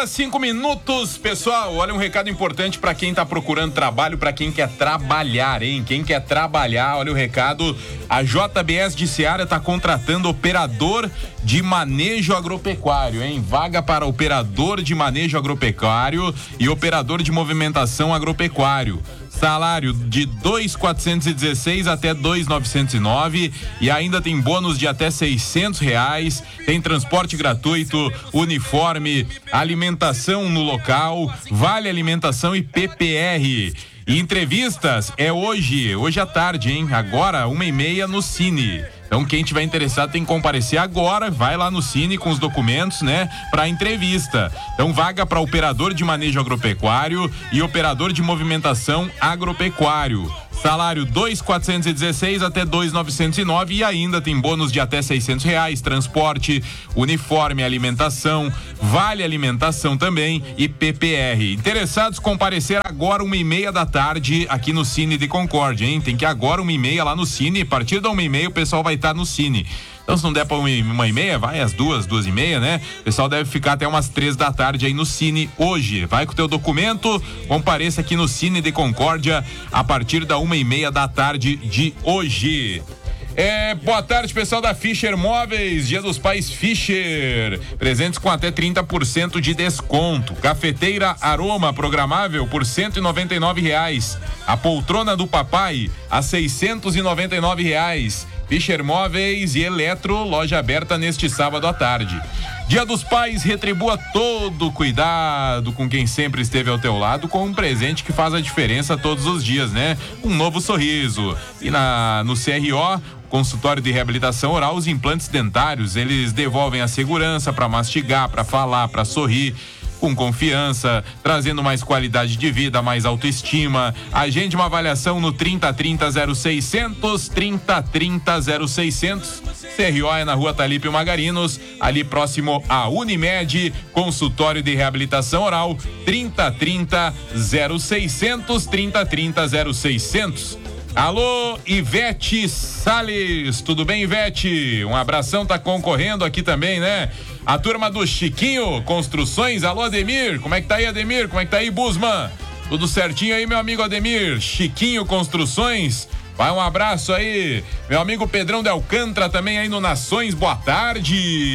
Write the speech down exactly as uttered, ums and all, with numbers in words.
horas, cinco minutos, pessoal. Olha, um recado importante para quem tá procurando trabalho, para quem quer trabalhar, hein? Quem quer trabalhar, olha o recado. A J B S de Seara tá contratando operador de manejo agropecuário, hein? Vaga para operador de manejo agropecuário e operador de movimentação agropecuário. Salário de dois mil quatrocentos e dezesseis até dois mil novecentos e nove e ainda tem bônus de até seiscentos reais, tem transporte gratuito, uniforme, alimentação no local, vale alimentação e P P R. E entrevistas é hoje, hoje à tarde, hein? Agora, uma e meia no Cine. Então, quem tiver interessado tem que comparecer agora, vai lá no Cine com os documentos, né, pra entrevista. Então, vaga para operador de manejo agropecuário e operador de movimentação agropecuário. Salário dois mil quatrocentos e dezesseis até dois mil novecentos e nove e ainda tem bônus de até seiscentos reais, transporte, uniforme, alimentação, vale alimentação também e P P R. Interessados, comparecer agora uma e meia da tarde aqui no Cine de Concórdia, hein? Tem que ir agora uma e meia lá no Cine, a partir da uma e meia o pessoal vai estar no Cine. Então, se não der pra uma e, uma e meia, vai às duas, duas e meia, né? O pessoal deve ficar até umas três da tarde aí no Cine hoje. Vai com o teu documento, compareça aqui no Cine de Concórdia a partir da uma e meia da tarde de hoje. É, boa tarde, pessoal da Fischer Móveis, Dia dos Pais Fischer, presentes com até trinta por cento de desconto. Cafeteira Aroma programável por cento e noventa e nove reais. A poltrona do papai a seiscentos e noventa e nove reais. Fischer Móveis e Eletro, loja aberta neste sábado à tarde. Dia dos Pais, retribua todo o cuidado com quem sempre esteve ao teu lado com um presente que faz a diferença todos os dias, né? Um novo sorriso. E na, no C R O, consultório de reabilitação oral, os implantes dentários, eles devolvem a segurança para mastigar, para falar, para sorrir com confiança, trazendo mais qualidade de vida, mais autoestima. Agende uma avaliação no trinta trinta zero seiscentos, trinta trinta zero seiscentos. C R O é na Rua Talípio Magarinos, ali próximo à Unimed, consultório de reabilitação oral, trinta trinta zero seiscentos, trinta trinta zero seiscentos. Alô, Ivete Salles, tudo bem, Ivete? Um abração, tá concorrendo aqui também, né? A turma do Chiquinho Construções, alô, Ademir, como é que tá aí, Ademir? Como é que tá aí, Busman? Tudo certinho aí, meu amigo Ademir? Chiquinho Construções, vai um abraço aí. Meu amigo Pedrão de Alcântara também aí no Nações, boa tarde.